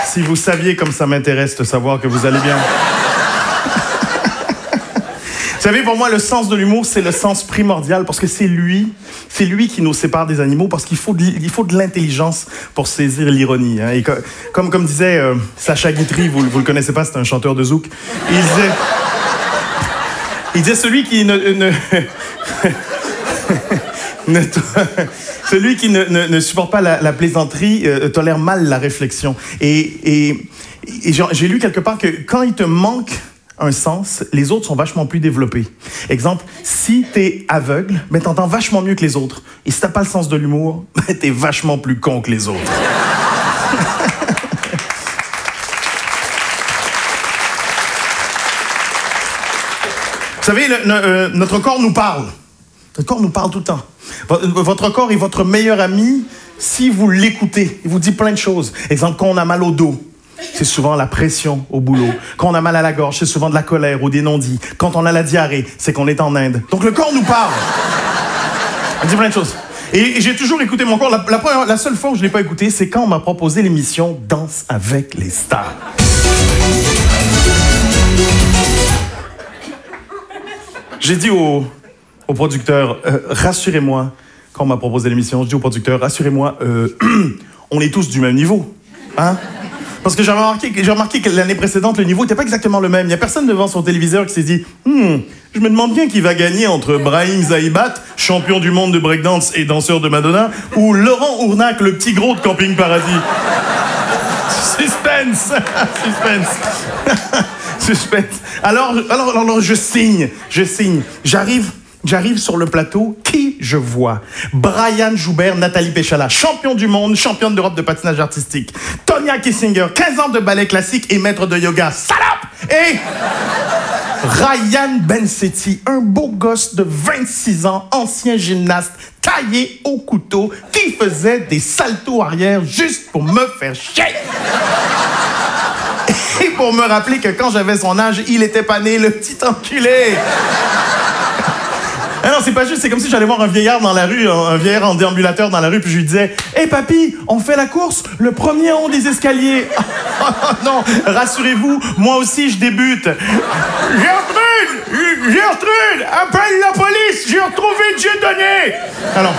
Si vous saviez comme ça m'intéresse de savoir que vous allez bien. Vous savez, pour moi, le sens de l'humour, c'est le sens primordial parce que c'est lui qui nous sépare des animaux parce qu'il faut de l'intelligence pour saisir l'ironie. Hein. Et comme disait Sacha Guitry, vous le connaissez pas, c'est un chanteur de zouk, il disait celui qui celui qui ne supporte pas la plaisanterie tolère mal la réflexion. Et j'ai lu quelque part que quand il te manque un sens, les autres sont vachement plus développés. Exemple, si t'es aveugle, ben t'entends vachement mieux que les autres. Et si t'as pas le sens de l'humour, ben t'es vachement plus con que les autres. Vous savez, notre corps nous parle. Notre corps nous parle tout le temps. Votre corps est votre meilleur ami si vous l'écoutez. Il vous dit plein de choses. Exemple, quand on a mal au dos, c'est souvent la pression au boulot. Quand on a mal à la gorge, c'est souvent de la colère ou des non-dits. Quand on a la diarrhée, c'est qu'on est en Inde. Donc le corps nous parle. Il dit plein de choses. Et j'ai toujours écouté mon corps. La seule fois où je ne l'ai pas écouté, c'est quand on m'a proposé l'émission Danse avec les stars. J'ai dit au producteur, rassurez-moi, quand on m'a proposé l'émission, je dis au producteur, rassurez-moi, on est tous du même niveau. Hein? Parce que j'ai remarqué que l'année précédente, le niveau n'était pas exactement le même. Il n'y a personne devant son téléviseur qui s'est dit « je me demande bien qui va gagner entre Brahim Zaïbat, champion du monde de breakdance et danseur de Madonna, ou Laurent Ournac, le petit gros de Camping Paradis. » Suspense. Suspense. Alors, je signe. J'arrive sur le plateau, qui je vois? Brian Joubert, Nathalie Péchala, champion du monde, championne d'Europe de patinage artistique. Tonya Kissinger, 15 ans de ballet classique et maître de yoga. Salope! Et Ryan Bensetti, un beau gosse de 26 ans, ancien gymnaste, taillé au couteau, qui faisait des saltos arrière juste pour me faire chier. Et pour me rappeler que quand j'avais son âge, il était pas né, le petit enculé. Ah non, c'est pas juste, c'est comme si j'allais voir un vieillard dans la rue, un vieillard en déambulateur dans la rue, puis je lui disais « Hey papy, on fait la course, le premier en haut des escaliers. » Non, rassurez-vous, moi aussi je débute. Gertrude, appelle la police, j'ai retrouvé Dieudonné. Alors,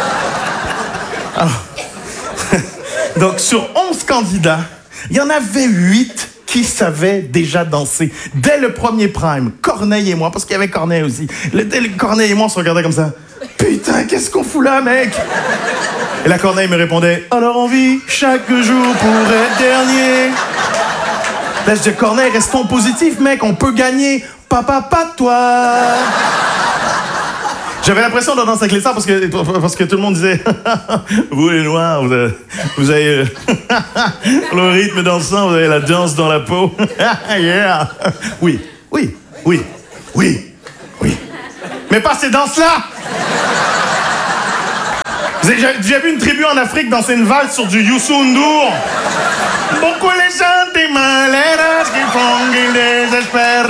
donc sur 11 candidats, il y en avait 8 qui savaient déjà danser. Dès le premier prime, Corneille et moi, parce qu'il y avait Corneille aussi, Corneille et moi, on se regardait comme ça. Putain, qu'est-ce qu'on fout là, mec? Et la Corneille me répondait, alors on vit chaque jour pour être dernier. Là, je dis, Corneille, restons positifs, mec, on peut gagner. Papa, pas de toi. J'avais l'impression de danser avec les stars parce que tout le monde disait vous les noirs, vous avez le rythme dansant, vous avez la danse dans la peau. Yeah. Oui. Mais pas ces danses-là. Vous avez déjà vu une tribu en Afrique danser une valse sur du Youssou N'Dour? Beaucoup les gens des malheureux qui font qu'ils désespèrent.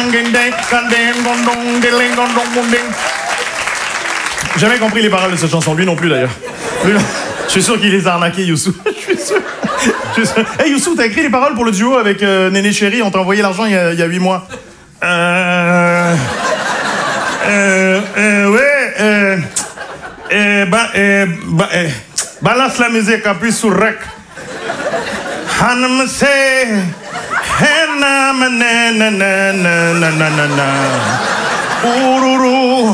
Jamais compris les paroles de cette chanson, lui non plus d'ailleurs. Je suis sûr qu'il les a arnaqués, Youssou. Je suis sûr. Hey Youssou, t'as écrit les paroles pour le duo avec Néné Chéri, on t'a envoyé l'argent il y a 8 mois. Balance la musique, appuie sur rec. Hanamse, Ururu.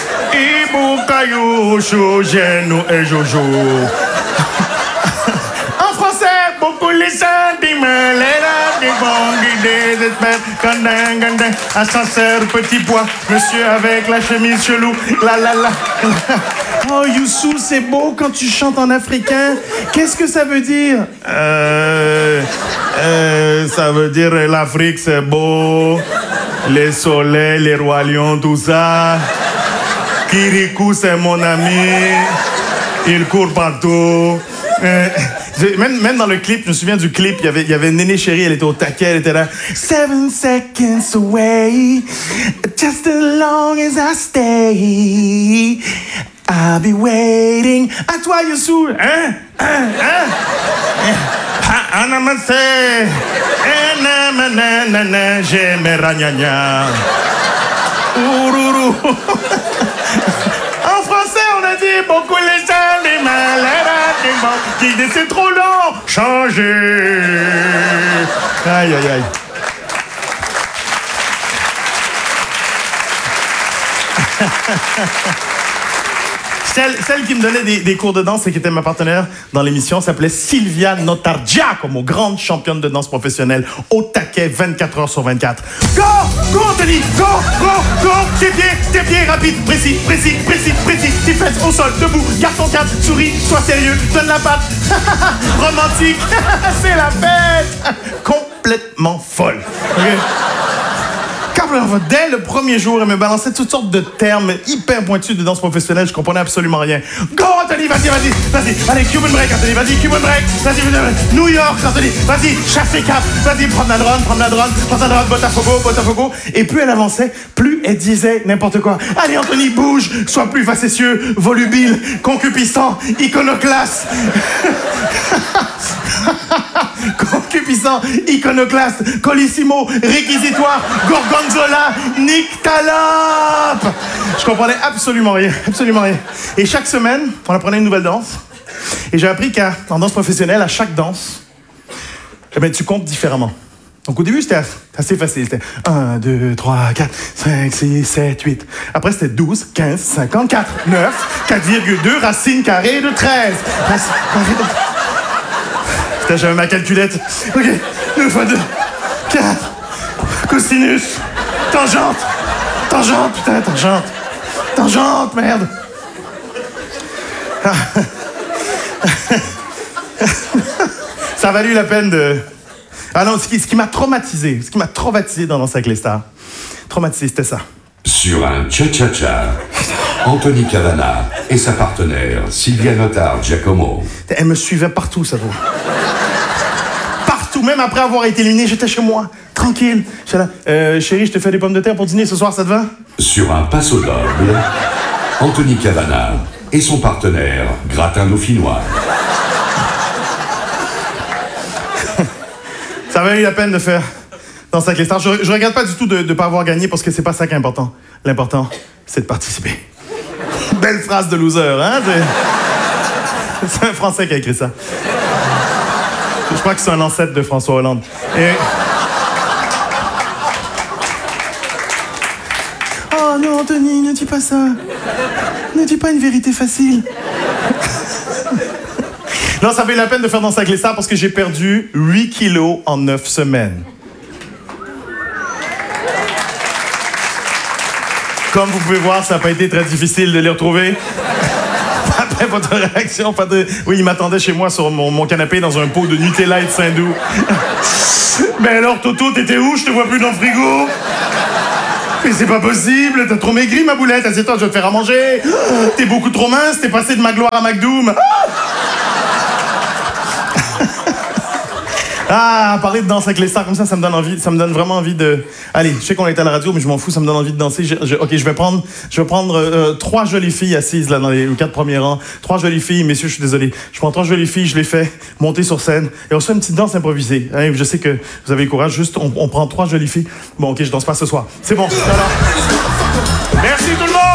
Et Jojo. En français, beaucoup les sentiments, les rats qui vont guider, désespèrent, ascenseur, petit pois, monsieur avec la chemise chelou, la. Oh, Youssou, c'est beau quand tu chantes en africain. Qu'est-ce que ça veut dire? Ça veut dire l'Afrique, c'est beau. Les soleils, les rois lions, tout ça. Kirikou, c'est mon ami. Il court partout. Même dans le clip, je me souviens du clip, il y avait Néné Chéri, elle était au taquet, elle était là. 7 seconds away, just as long as I stay, I'll be waiting. À toi, Youssou. Hein? Anamase. J'aime Ourourou. En français, on a dit beaucoup les gens, les malades, qui disent c'est trop long. Changer. Aïe, aïe, aïe. Celle qui me donnait des cours de danse et qui était ma partenaire dans l'émission s'appelait Sylvia Notargiacomo, grande championne de danse professionnelle, au taquet 24 heures sur 24. Go! Go, Anthony! Go! Go! Go! Tes pieds, rapide, précis. Tes fesses au sol, debout, garde ton cap, souris, sois sérieux, donne la patte. Romantique, c'est la fête! Complètement folle. Okay? Dès le premier jour, elle me balançait toutes sortes de termes hyper pointus de danse professionnelle. Je comprenais absolument rien. Go, Anthony, vas-y. Allez, Cuban break, Anthony, vas-y, Cuban break. Vas-y, New York, Anthony, vas-y, chasse les caps. Vas-y, prends la drone, Botafogo. Et plus elle avançait, plus elle disait n'importe quoi. Allez, Anthony, bouge, sois plus facétieux, volubile, concupiscent, iconoclaste. Concupiscent, iconoclaste, colissimo, réquisitoire, gorgonzola, nyctalope. Je comprenais absolument rien. Et chaque semaine, on apprenait une nouvelle danse. Et j'ai appris qu'en danse professionnelle, à chaque danse, tu comptes différemment. Donc au début, c'était assez facile. C'était 1, 2, 3, 4, 5, 6, 7, 8. Après, c'était 12, 15, 54, 9, 4,2, racine carrée de 13. Racine carrée de 13. Putain, j'avais ma calculette. Ok, 2 fois 2, 4, cosinus, tangente, merde. Ça a valu la peine de... Ah non, ce qui m'a traumatisé dans Danse avec les stars, c'était ça. Sur un cha-cha-cha, Anthony Cavana et sa partenaire Sylvia Notargiacomo. Elle me suivait partout, ça vaut. Partout, même après avoir été éliminé, j'étais chez moi, tranquille. J'étais là, chérie, je te fais des pommes de terre pour dîner ce soir, ça te va? Sur un passo doble, Anthony Cavana et son partenaire Gratin Dauphinois. Ça avait eu la peine de faire Danse avec les stars. Je regrette pas du tout de ne pas avoir gagné parce que c'est pas ça qui est important. L'important, c'est de participer. Belle phrase de loser, hein? C'est un Français qui a écrit ça. Je crois que c'est un ancêtre de François Hollande. Oh non, Anthony, ne dis pas ça. Ne dis pas une vérité facile. Non, ça avait la peine de faire Danse avec les stars parce que j'ai perdu 8 kilos en 9 semaines. Comme vous pouvez voir, ça n'a pas été très difficile de les retrouver. Après votre réaction, oui, il m'attendait chez moi sur mon canapé dans un pot de Nutella et de Saint-Doux. Mais alors, Toto, t'étais où? Je te vois plus dans le frigo. Mais c'est pas possible, t'as trop maigri, ma boulette. Assieds-toi, je vais te faire à manger. T'es beaucoup trop mince, t'es passé de ma gloire à McDoom. Ah, parler de Danse avec les stars comme ça me donne envie, ça me donne vraiment envie de... Allez, je sais qu'on est à la radio, mais je m'en fous, ça me donne envie de danser. Ok, je vais prendre 3 jolies filles assises là dans les 4 premiers rangs. 3 jolies filles, messieurs, je suis désolé. Je prends 3 jolies filles, je les fais monter sur scène et on se fait une petite danse improvisée. Hein, je sais que vous avez le courage, juste on prend 3 jolies filles. Bon, ok, je danse pas ce soir. C'est bon. Alors... Merci tout le monde!